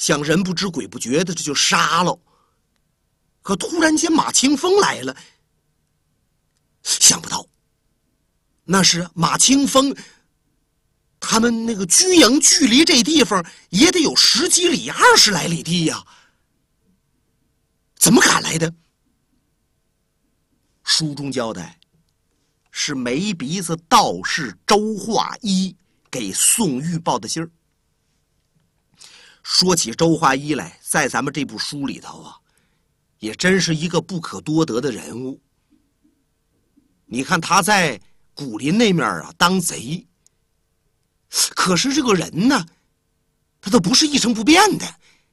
想人不知鬼不觉的这就杀了。可突然间马清风来了，想不到那是马清风他们那个军营距离这地方也得有10几里20来里地呀，怎么赶来的？书中交代是没鼻子道士周化一给宋玉报的信儿。说起周化一来，在咱们这部书里头啊，也真是一个不可多得的人物。你看他在古林那面啊当贼，可是这个人呢，他都不是一成不变的。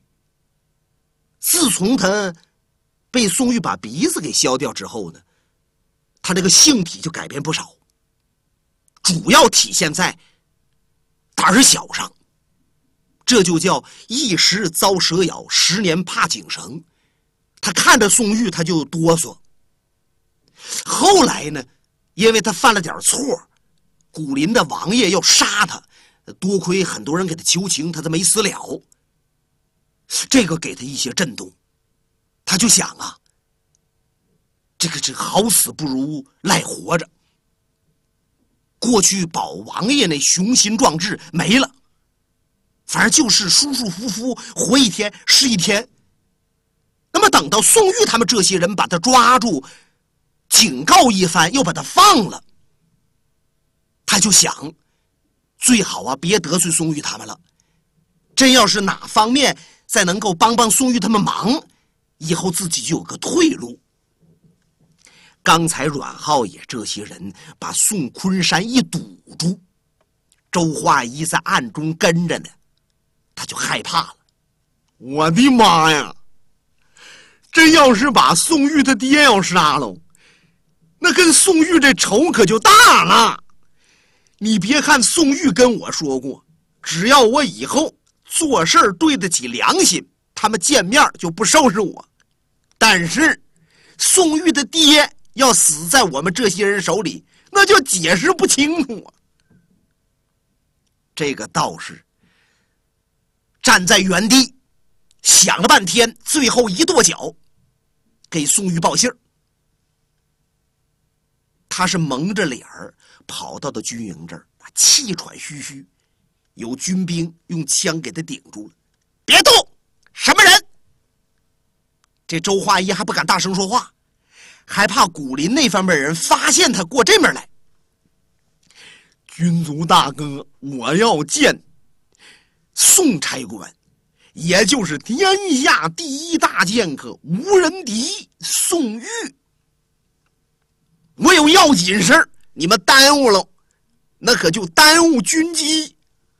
自从他被宋玉把鼻子给削掉之后呢，他这个性体就改变不少，主要体现在胆小上。这就叫一时遭蛇咬，10年怕井绳。他看着宋玉他就哆嗦。后来呢，因为他犯了点错，古林的王爷要杀他，多亏很多人给他求情，他才没死了。这个给他一些震动，他就想啊，这好死不如赖活着。过去保王爷那雄心壮志没了，反正就是舒舒服服活一天是一天。那么等到宋玉他们这些人把他抓住，警告一番，又把他放了，他就想最好啊别得罪宋玉他们了。真要是哪方面再能够帮帮宋玉他们忙，以后自己就有个退路。刚才阮浩也这些人把宋昆山一堵住，周化一在暗中跟着呢，他就害怕了。我的妈呀，真要是把宋玉他爹要杀了，那跟宋玉这仇可就大了。你别看宋玉跟我说过，只要我以后做事对得起良心，他们见面就不收拾我。但是宋玉的爹要死在我们这些人手里，那就解释不清楚啊。这个道士站在原地想了半天，最后一跺脚给宋玉报信儿。他是蒙着脸儿跑到的军营这儿，气喘吁吁，有军兵用枪给他顶住了。别动，什么人？这周化一还不敢大声说话，害怕古林那方面人发现他过这面来。军族大哥，我要见宋差官，也就是天下第一大剑客，无人敌宋玉。我有要紧事儿，你们耽误了，那可就耽误军机。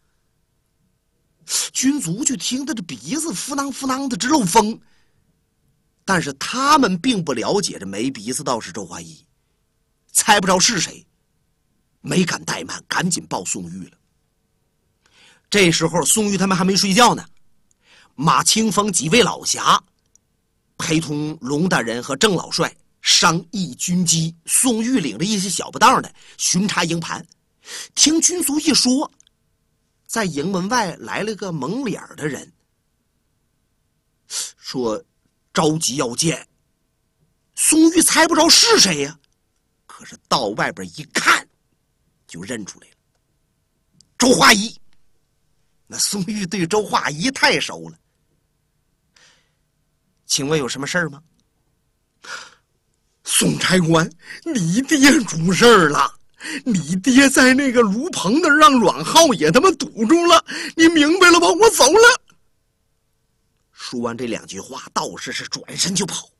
军卒就听他这鼻子呼囔呼囔的直漏风，但是他们并不了解这没鼻子道士周化一，猜不着是谁，没敢怠慢，赶紧报宋玉了。这时候宋玉他们还没睡觉呢，马清风几位老侠陪同龙大人和郑老帅商议军机，宋玉领着一些小不当的巡查营盘。听军卒一说，在营门外来了个蒙脸的人，说着急要见。宋玉猜不着是谁呀，可是到外边一看就认出来了，周化一。那宋玉对周化一太熟了。请问有什么事儿吗？宋差官，你爹出事儿了，你爹在那个卢棚那儿让阮浩也他妈堵住了，你明白了吧？我走了。说完这2句话，道士是转身就跑。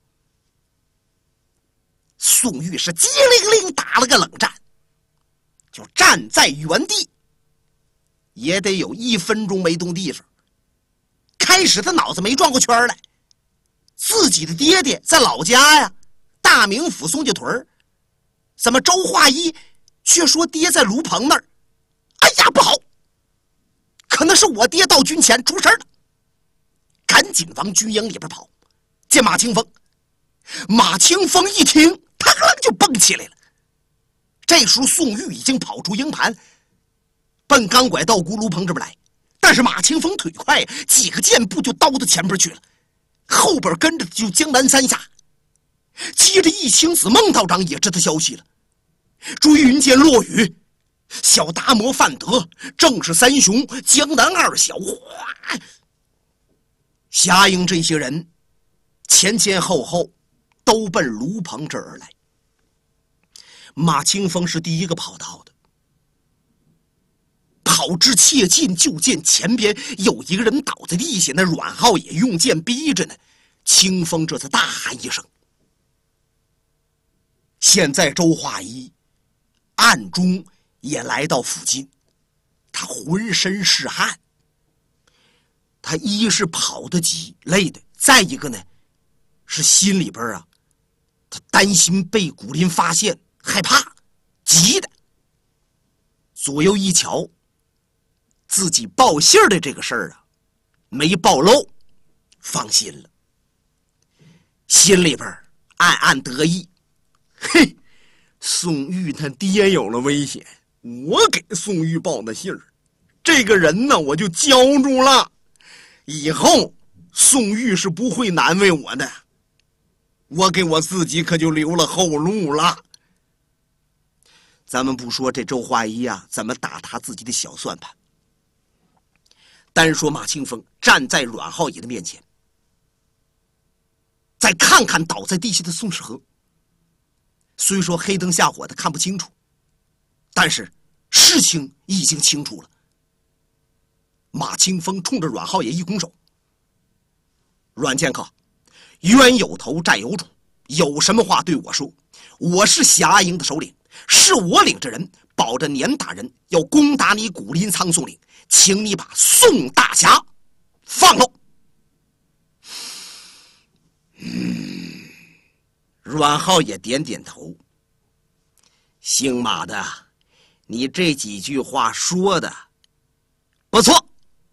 宋玉是机灵灵打了个冷战，就站在原地，也得有1分钟没动地方。开始他脑子没转过圈来，自己的爹爹在老家呀，大名府松家屯，怎么周化一却说爹在卢棚那儿？哎呀，不好，可能是我爹到军前出事了。赶紧往军营里边跑，见马清风。马清风一听，他就蹦起来了。这时候宋玉已经跑出营盘，奔钢拐道姑卢棚这边来， 但是马清风腿快，几个箭步就刀到前边去了，后边跟着就江南三侠。接着义清子孟道长也知道消息了，追云剑落雨，小达摩范德，正是三雄江南二小，哗！侠营这些人前前后后都奔卢棚这儿而来。马清风是第一个跑到的，跑至切近，就见前边有一个人倒在地下，那阮浩也用剑逼着呢。清风这才大喊一声。现在周化一暗中也来到附近，他浑身是汗，他一是跑得急累的，再一个呢是心里边啊，他担心被古林发现，害怕，急的。左右一瞧，自己报信的这个事儿啊没报漏，放心了，心里边暗暗得意。嘿，宋玉他爹有了危险，我给宋玉报的信儿，这个人呢我就交住了，以后宋玉是不会难为我的，我给我自己可就留了后路了。咱们不说这周化一啊怎么打他自己的小算盘，单说马清风站在阮浩野的面前，再看看倒在地下的宋世和，虽说黑灯瞎火的看不清楚，但是事情已经清楚了。马清风冲着阮浩野一拱手：“阮剑客，冤有头债有主，有什么话对我说。我是侠营的首领，是我领着人保着年大人要攻打你古林苍松岭，请你把宋大侠放了。”阮浩也点点头。姓马的，你这几句话说的不错。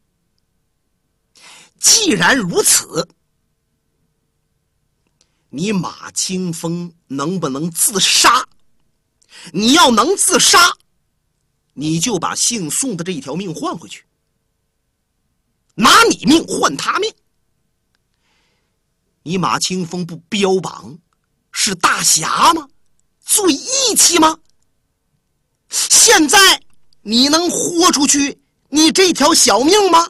既然如此，你马清风能不能自杀？你要能自杀，你就把姓宋的这一条命换回去，拿你命换他命。你马清风不标榜是大侠吗？最义气吗？现在你能豁出去你这条小命吗？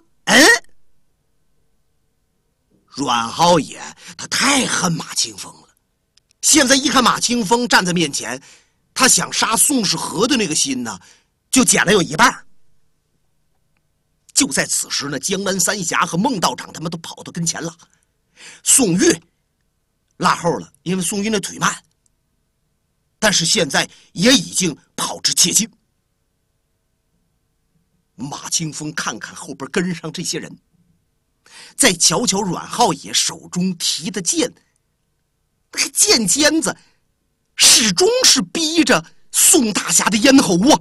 阮浩野他太恨马清风了，现在一看马清风站在面前，他想杀宋世和的那个心呢就减了有一半。就在此时呢，江南三侠和孟道长他们都跑到跟前了，宋玉落后了，因为宋玉那腿慢，但是现在也已经跑至切近。马清风看看后边跟上这些人，再瞧瞧阮浩野手中提的剑，那个剑尖子始终是逼着宋大侠的咽喉啊。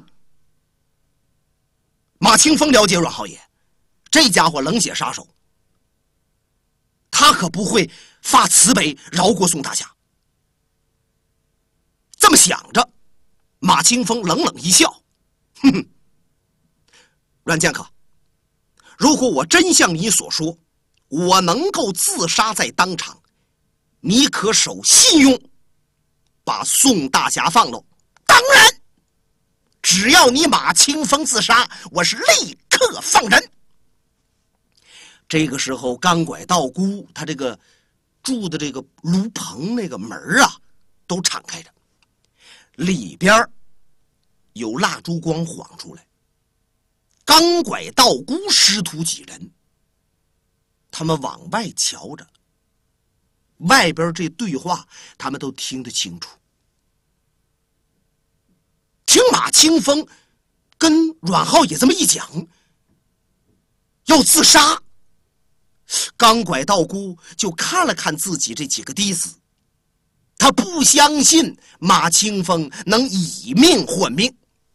马清风了解阮浩野，这家伙冷血杀手，他可不会发慈悲饶过宋大侠。这么想着，马清风冷冷一笑，哼哼，阮剑客，如果我真像你所说，我能够自杀在当场，你可守信用，把宋大侠放了？当然，只要你马清风自杀，我是立刻放人。这个时候，钢拐道姑他这个住的这个炉棚那个门啊，都敞开着，里边有蜡烛光晃出来。钢拐道姑师徒几人，他们往外瞧着，外边这对话他们都听得清楚。听马清风跟阮浩野这么一讲，要自杀，钢拐道姑就看了看自己这几个弟子，他不相信马清风能以命换命。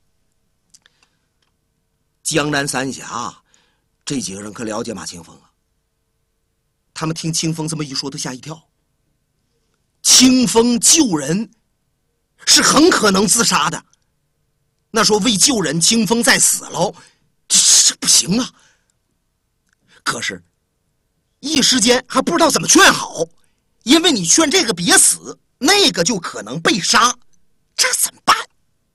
江南三侠这几个人可了解马清风啊，他们听清风这么一说都吓一跳。清风救人是很可能自杀的，那说为救人清风再死了，这不行啊。 可是，一时间还不知道怎么劝好，因为你劝这个别死，那个就可能被杀，这怎么办？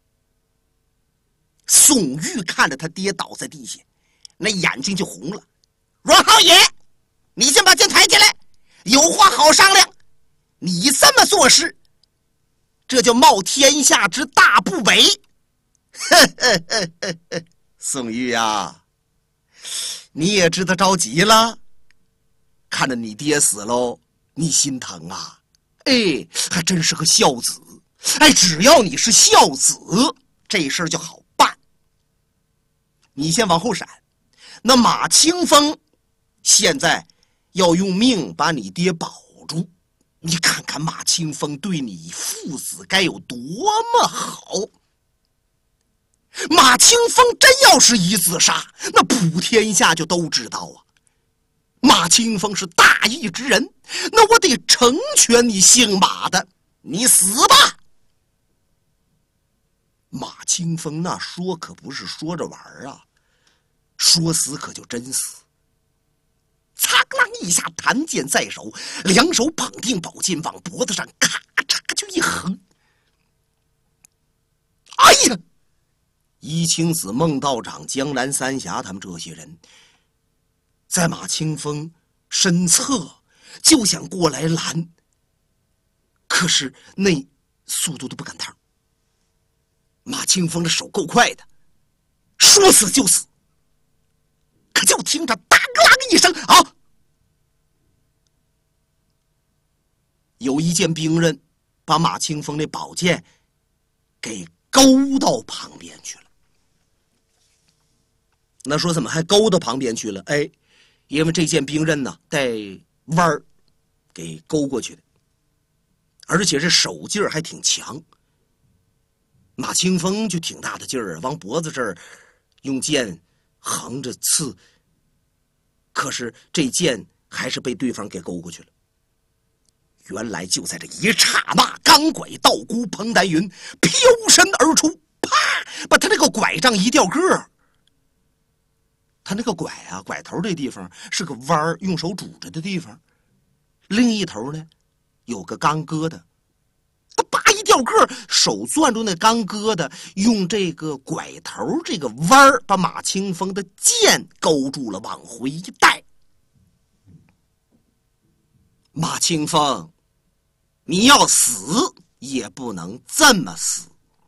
宋玉看着他爹倒在地下，那眼睛就红了。阮浩爷，你先把剑抬起来，有话好商量。你这么做事，这就冒天下之大不韪。宋玉呀，你也知道着急了，看着你爹死喽，你心疼啊。哎，还真是个孝子。哎，只要你是孝子，这事儿就好办。你先往后闪，那马清风现在要用命把你爹保住。你看看马清风对你父子该有多么好。马清风真要是一自杀，那普天下就都知道啊。马清风是大义之人，那我得成全你姓马的，你死吧。马清风那说可不是说着玩啊，说死可就真死。擦啷一下，弹剑在手，两手捧定宝剑，往脖子上咔嚓就一横。哎呀！伊清子、孟道长、江南三侠他们这些人，在马清风身侧就想过来拦，可是那速度都不赶趟。马清风的手够快的，说死就死。可就听着当啷一声啊，有一件兵刃把马清风那宝剑给勾到旁边去了。那说怎么还勾到旁边去了？哎，因为这件兵刃呢带弯儿给勾过去的，而且这手劲儿还挺强。马清风就挺大的劲儿，往脖子这儿用剑横着刺，可是这剑还是被对方给勾过去了。原来就在这一刹那，钢拐道姑彭丹云飘身而出，啪，把他那个拐杖一掉个儿。他那个拐啊，拐头这地方是个弯儿，用手拄着的地方，另一头呢有个钢疙瘩。他叭一掉个儿，手攥住那钢疙瘩，用这个拐头这个弯儿把马清风的剑勾住了，往回一带。马清风，你要死也不能这么死。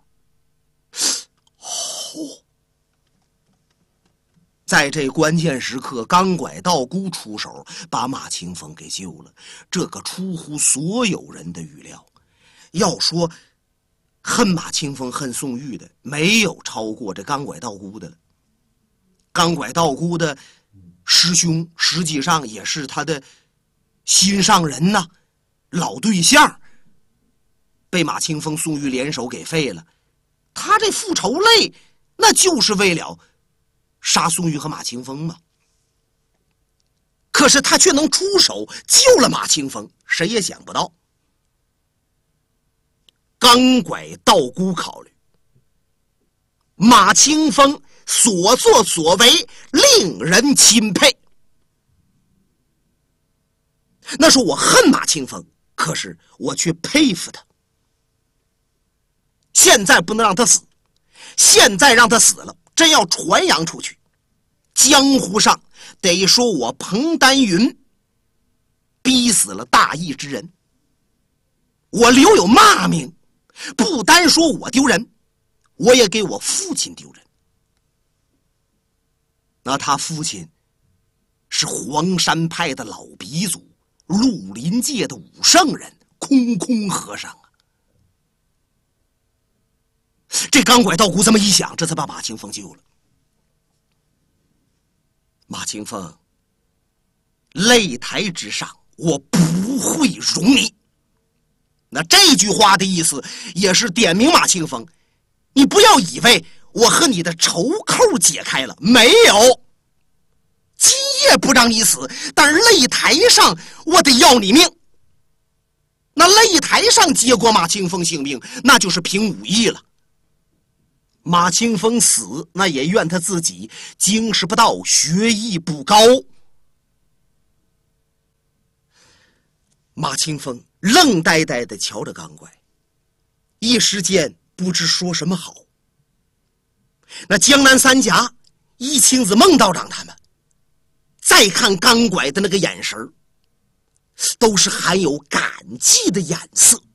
在这关键时刻，钢拐道姑出手，把马清风给救了。这个出乎所有人的预料。要说恨马清风、恨宋玉的，没有超过这钢拐道姑的了。钢拐道姑的师兄，实际上也是他的心上人呐，老对象，被马清风、宋玉联手给废了。他这复仇泪，那就是为了杀宋玉和马清风嘛。可是他却能出手救了马清风，谁也想不到。钢拐道姑考虑，马清风所作所为令人钦佩。那说我恨马清风，可是我却佩服他。现在不能让他死，现在让他死了，真要传扬出去，江湖上得说我彭丹云逼死了大义之人，我留有骂名。不单说我丢人，我也给我父亲丢人。那他父亲是黄山派的老鼻祖，绿林界的武圣人，空空和尚啊。这钢拐道姑这么一想，这才把马清风救了。马清风，擂台之上，我不会容你。那这句话的意思也是点名马清风，你不要以为我和你的仇扣解开了，没有。今夜不让你死，但是擂台上我得要你命。那擂台上结果马清风性命，那就是凭武艺了。马清风死，那也怨他自己经世不道，学艺不高， 马清风愣呆呆地瞧着钢拐，一时间不知说什么好。那江南三侠、一青子、孟道长他们再看钢拐的那个眼神，都是含有感激的眼色。